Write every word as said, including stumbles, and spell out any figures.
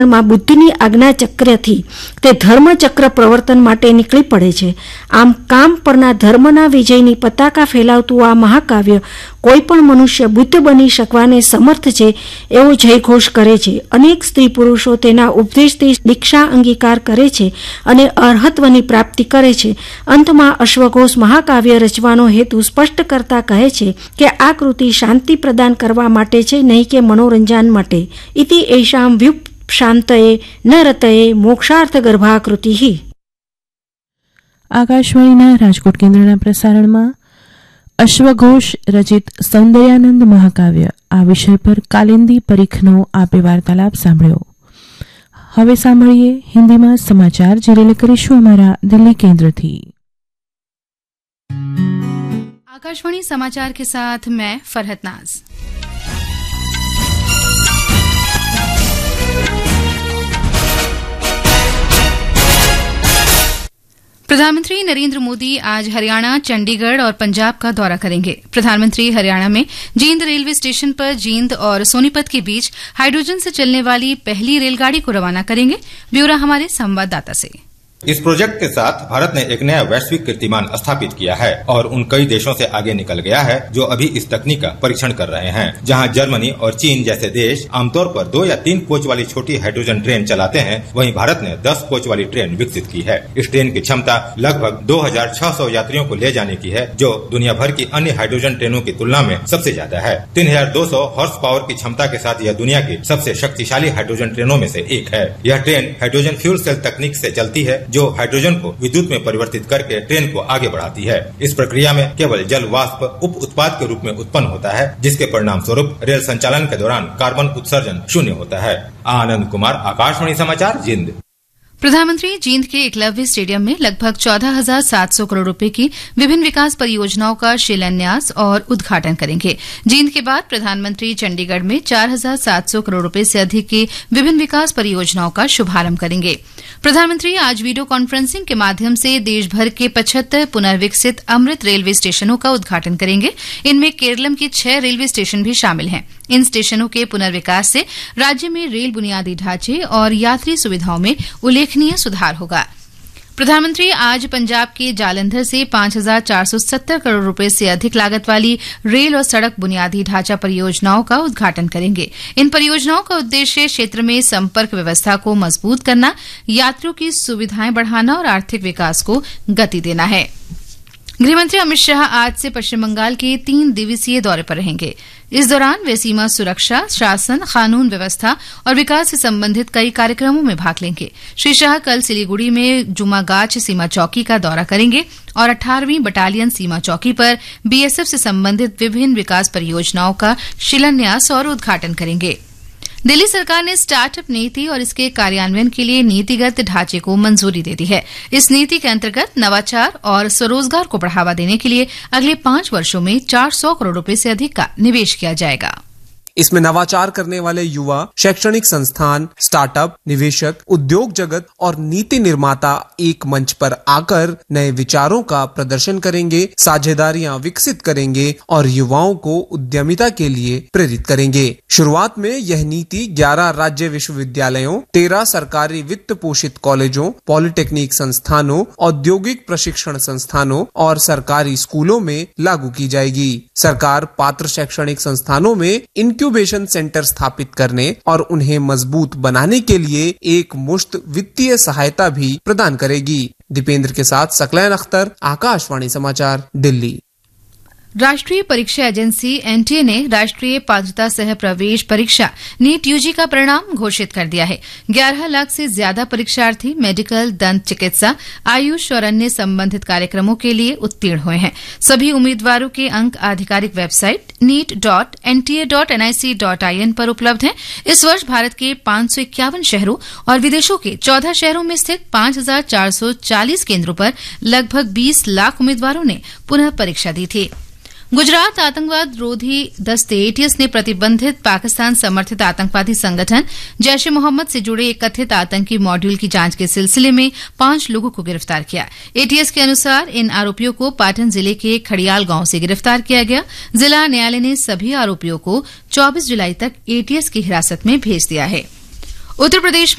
માં બુદ્ધની આજ્ઞા ચક્રથી તે ધર્મચક્ર પ્રવર્તન માટે નીકળી પડે છે. આમ કામ પરના ધર્મના વિજયની પતાકા ફેલાવતું આ મહાકાવ્ય કોઈપણ મનુષ્ય બુદ્ધ બની શકવાને સમર્થ છે એવો જયઘોષ કરે છે. અનેક સ્ત્રી પુરુષો તેના ઉપદેશથી દીક્ષા અંગીકાર કરે છે અને અર્હત્વની પ્રાપ્તિ કરે છે. અંતમાં અશ્વઘોષ મહાકાવ્ય રચવાનો હેતુ સ્પષ્ટ કરતા કહે છે કે આ કૃતિ શાંતિ પ્રદાન કરવા માટે છે, નહીં કે મનોરંજન માટે. ઇતિ એષાં વ્યુપ શાંતયે ન રતયે મોક્ષાર્થ ગર્ભાકૃતિ. આકાશવાણીના રાજકોટ કેન્દ્રના પ્રસારણમાં અશ્વઘોષ રચિત સૌંદર્યાનંદ મહાકાવ્ય આ વિષય પર કાલિંદી પરીખનો આપે વાર્તાલાપ સાંભળ્યો. હવે સાંભળીએ હિન્દીમાં સમાચાર, જે रिले કરીશું અમારા दिल्ली केंद्रથી. आकाशवाणी समाचार के साथ मैं फरहत नाज. प्रधानमंत्री नरेंद्र मोदी आज हरियाणा, चंडीगढ़ और पंजाब का दौरा करेंगे. प्रधानमंत्री हरियाणा में जींद रेलवे स्टेशन पर जींद और सोनीपत के बीच हाइड्रोजन से चलने वाली पहली रेलगाड़ी को रवाना करेंगे. ब्यौरा हमारे संवाददाता से. इस प्रोजेक्ट के साथ भारत ने एक नया वैश्विक कीर्तिमान स्थापित किया है और उन कई देशों से आगे निकल गया है जो अभी इस तकनीक का परीक्षण कर रहे हैं. जहां जर्मनी और चीन जैसे देश आमतौर पर दो या तीन कोच वाली छोटी हाइड्रोजन ट्रेन चलाते हैं, वहीं भारत ने दस कोच वाली ट्रेन विकसित की है. इस ट्रेन की क्षमता लगभग दो हजार छह सौ यात्रियों को ले जाने की है, जो दुनिया भर की अन्य हाइड्रोजन ट्रेनों की तुलना में सबसे ज्यादा है. तीन हजार दो सौ हॉर्स पावर की क्षमता के साथ यह दुनिया की सबसे शक्तिशाली हाइड्रोजन ट्रेनों में से एक है. यह ट्रेन हाइड्रोजन फ्यूल सेल तकनीक से चलती है, जो हाइड्रोजन को विद्युत में परिवर्तित करके ट्रेन को आगे बढ़ाती है. इस प्रक्रिया में केवल जल वाष्प उप उत्पाद के रूप में उत्पन्न होता है, जिसके परिणाम स्वरूप रेल संचालन के दौरान कार्बन उत्सर्जन शून्य होता है. आनंद कुमार, आकाशवाणी समाचार, जींद. प्रधानमंत्री जींद के एकलव्य स्टेडियम में लगभग चौदह हजार सात सौ करोड़ रुपए की विभिन्न विकास परियोजनाओं का शिलान्यास और उद्घाटन करेंगे. जींद के बाद प्रधानमंत्री चंडीगढ़ में चार हजार सात सौ करोड़ रुपए से अधिक की विभिन्न विकास परियोजनाओं का शुभारंभ करेंगे. प्रधानमंत्री आज वीडियो कॉन्फ्रेंसिंग के माध्यम से देश भर के पचहत्तर पुनर्विकसित अमृत रेलवे स्टेशनों का उद्घाटन करेंगे. इनमें केरलम के छह रेलवे स्टेशन भी शामिल हैं. इन स्टेशनों के पुनर्विकास से राज्य में रेल बुनियादी ढांचे और यात्री सुविधाओं में उल्लेखनीय सुधार होगा. प्रधानमंत्री आज पंजाब के जालंधर से पांच हजार चार सौ सत्तर करोड़ रुपए से अधिक लागत वाली रेल और सड़क बुनियादी ढांचा परियोजनाओं का उद्घाटन करेंगे. इन परियोजनाओं का उद्देश्य क्षेत्र में संपर्क व्यवस्था को मजबूत करना, यात्रियों की सुविधाएं बढ़ाना और आर्थिक विकास को गति देना है. गृहमंत्री अमित शाह आज से पश्चिम बंगाल के तीन दिवसीय दौरे पर रहेंगे. इस दौरान वे सीमा सुरक्षा, शासन, कानून व्यवस्था और विकास से संबंधित कई कार्यक्रमों में भाग लेंगे. श्री शाह कल सिलीगुड़ी में जुमागाछ सीमा चौकी का दौरा करेंगे और अठारहवीं बटालियन सीमा चौकी पर बीएसएफ से संबंधित विभिन्न विकास परियोजनाओं का शिलान्यास और उद्घाटन करेंगे. दिल्ली सरकार ने स्टार्टअप नीति और इसके कार्यान्वयन के लिए नीतिगत ढांचे को मंजूरी दे दी है. इस नीति के अंतर्गत नवाचार और स्वरोजगार को बढ़ावा देने के लिए अगले पांच वर्षों में चार सौ करोड़ रुपए से अधिक का निवेश किया जाएगा. इसमें नवाचार करने वाले युवा, शैक्षणिक संस्थान, स्टार्टअप, निवेशक, उद्योग जगत और नीति निर्माता एक मंच पर आकर नए विचारों का प्रदर्शन करेंगे, साझेदारियां विकसित करेंगे और युवाओं को उद्यमिता के लिए प्रेरित करेंगे. शुरुआत में यह नीति ग्यारह राज्य विश्वविद्यालयों, तेरह सरकारी वित्त पोषित कॉलेजों, पॉलिटेक्निक संस्थानों, औद्योगिक प्रशिक्षण संस्थानों और सरकारी स्कूलों में लागू की जाएगी. सरकार पात्र शैक्षणिक संस्थानों में इंक्यूबेशन सेंटर स्थापित करने और उन्हें मजबूत बनाने के लिए एक मुश्त वित्तीय सहायता भी प्रदान करेगी. दीपेंद्र के साथ सकलैन अख्तर, आकाशवाणी समाचार, दिल्ली. राष्ट्रीय परीक्षा एजेंसी एनटीए ने राष्ट्रीय पात्रता सह प्रवेश परीक्षा नीट यूजी का परिणाम घोषित कर दिया है. ग्यारह लाख से ज्यादा परीक्षार्थी मेडिकल, दंत चिकित्सा, आयुष और अन्य संबंधित कार्यक्रमों के लिए उत्तीर्ण हुए हैं. सभी उम्मीदवारों के अंक आधिकारिक website NEET dot NTA dot NIC dot IN पर उपलब्ध हैं. इस वर्ष भारत के पांच सौ इक्यावन शहरों और विदेशों के चौदह शहरों में स्थित पांच हजार चार सौ चालीस केन्द्रों पर लगभग बीस लाख उम्मीदवारों ने पुनः परीक्षा दी थी. गुजरात आतंकवाद रोधी दस्ते एटीएस ने प्रतिबंधित पाकिस्तान समर्थित आतंकवादी संगठन जैश ए मोहम्मद से जुड़े एक कथित आतंकी मॉड्यूल की जांच के सिलसिले में पांच लोगों को गिरफ्तार किया. एटीएस के अनुसार इन आरोपियों को पाटन जिले के खड़ियाल गांव से गिरफ्तार किया गया. जिला न्यायालय ने सभी आरोपियों को चौबीस जुलाई तक एटीएस की हिरासत में भेज दिया है. उत्तर प्रदेश